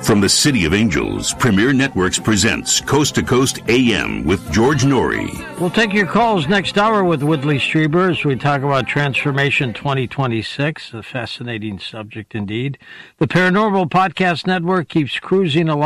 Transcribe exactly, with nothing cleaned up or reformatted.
From the City of Angels, Premier Networks presents Coast to Coast A M with George Norrie. We'll take your calls next hour with Whitley Strieber as we talk about Transformation twenty twenty-six, a fascinating subject indeed. The Paranormal Podcast Network keeps cruising along.